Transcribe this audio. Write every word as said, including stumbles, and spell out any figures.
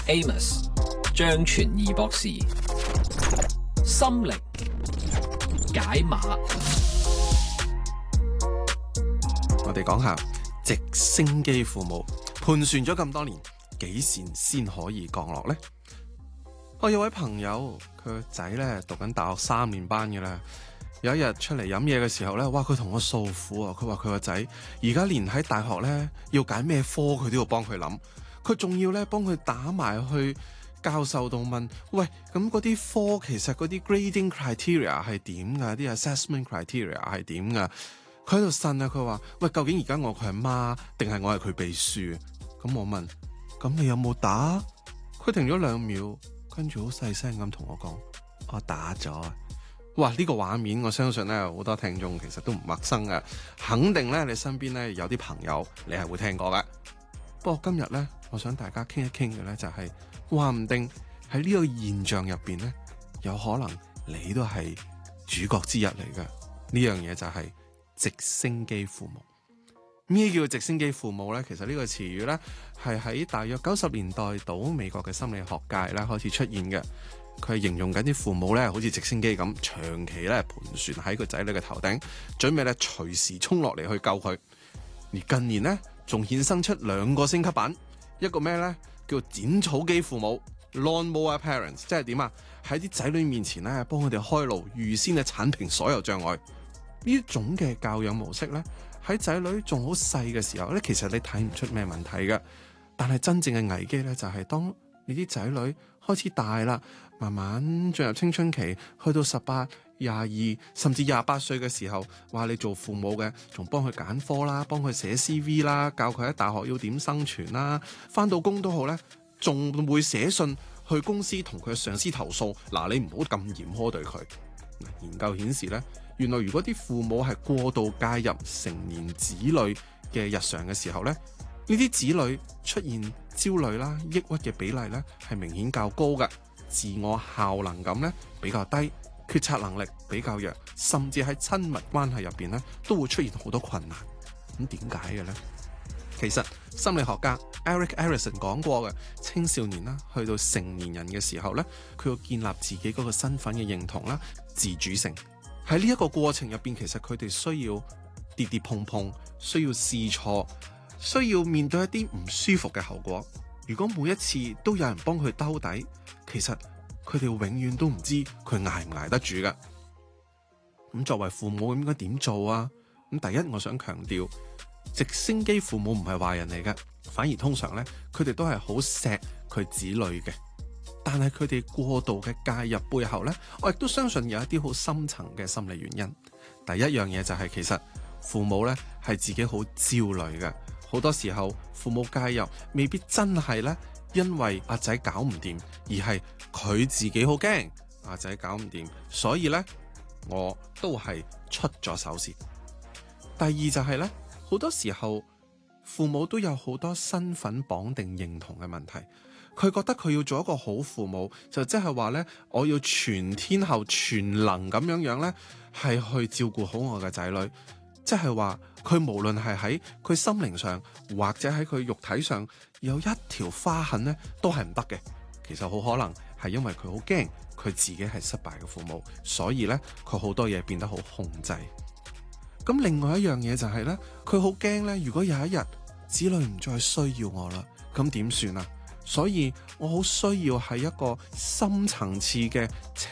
Amos 張傳義博士，心靈解碼。 我哋講下直升機父母盤旋咗咁多年，幾時先可以降落呢？我有位朋友，佢個仔咧讀緊大學三年班嘅啦。有一日出嚟飲嘢嘅時候咧，哇！佢同我訴苦啊，佢話佢個仔而家連喺大學咧要揀咩科，佢都要幫佢諗。佢仲要咧幫佢打埋去教授度問，喂，咁嗰啲科其實嗰啲 grading criteria 係點噶？啲 assessment criteria 係點噶？佢喺度呻啊，佢話，喂，究竟而家我佢係媽定係我係佢秘書？咁我問，咁你有冇打？佢停咗兩秒，跟住好細聲咁同我講，我打咗。哇！呢個畫面我相信咧好多聽眾其實都唔陌生嘅，肯定咧你身邊咧有啲朋友你係會聽過嘅。不過今日咧，我想大家傾一傾嘅咧就係話唔定喺呢個現象入邊咧，有可能你都係主角之一嚟嘅。呢樣嘢就係直升機父母。咩叫直升機父母咧？其實呢個詞語咧係喺大約九十年代到美國嘅心理學界咧開始出現嘅。佢係形容緊啲父母咧，好似直升機咁，長期咧盤旋喺個仔女嘅頭頂，準備咧隨時衝落嚟去救佢。而近年咧，仲衍生出兩個升級版，一個咩咧叫剪草機父母 （lawnmower parents），即係點啊？喺啲仔女面前咧，幫佢哋開路，預先咧剷平所有障礙。呢種嘅教養模式咧，喺仔女仲好細嘅時候咧，其實你睇唔出咩問題嘅。但係真正嘅危機咧，就係當你啲仔女開始大啦，慢慢進入青春期，去到十八、廿二甚至廿八歲嘅時候，話你做父母嘅，仲幫佢揀科啦，幫佢寫 C V 啦，教佢喺大學要點生存啦，返到工都好咧，仲會寫信去公司同佢嘅上司投訴。嗱，你唔好咁嚴苛對佢。研究顯示咧，原來如果啲父母係過度介入成年子女嘅日常嘅時候咧，呢啲子女出現焦慮啦、抑鬱嘅比例咧係明顯較高嘅，自我效能感咧比較低，決策能力比較弱，甚至喺親密關係入邊咧都會出現好多困難。咁點解嘅咧？其實心理學家 Eric Erikson 講過嘅，青少年啦去到成年人嘅時候咧，佢要建立自己嗰個身份嘅認同啦、自主性。喺呢一個過程入邊，其實佢哋需要跌跌碰碰，需要試錯，需要面對一啲唔舒服嘅後果。如果每一次都有人幫佢兜底，其實佢哋永遠都唔知佢捱唔捱得住㗎。咁作為父母應該點做啊？咁第一，我想強調，直升機父母唔係壞人嚟㗎，反而通常咧，佢哋都係好錫佢子女嘅。但係佢哋過度嘅介入背後咧，我亦都相信有一啲好深層嘅心理原因。第一樣嘢就係、是、其實父母咧係自己好焦慮嘅。好多時候父母介入未必真係咧，因為阿仔搞唔掂，而係佢自己好驚阿仔搞唔掂，所以咧我都係出咗手先。第二就係咧，好多時候父母都有好多身份綁定認同嘅問題。佢覺得佢要做一個好父母，就即係話咧，我要全天候全能咁樣樣咧，係去照顧好我嘅仔女。即係話佢無論係喺佢心靈上，或者喺佢肉體上有一條花痕咧，都係唔得嘅。其實好可能係因為佢好驚佢自己係失敗嘅父母，所以咧佢好多嘢變得好控制。咁另外一樣嘢就係咧，佢好驚咧，如果有一日子女唔再需要我啦，咁點算啊？所以我好需要係一個深層次嘅